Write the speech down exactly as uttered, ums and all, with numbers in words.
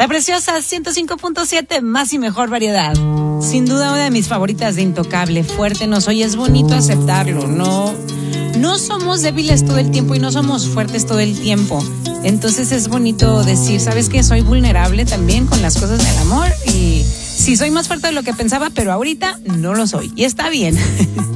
La preciosa ciento cinco punto siete, más y mejor variedad. Sin duda una de mis favoritas de Intocable. Fuerte no soy, es bonito aceptarlo. No, no somos débiles todo el tiempo y no somos fuertes todo el tiempo. Entonces es bonito decir, ¿sabes qué? Soy vulnerable también con las cosas del amor y sí, soy más fuerte de lo que pensaba, pero ahorita no lo soy. Y está bien.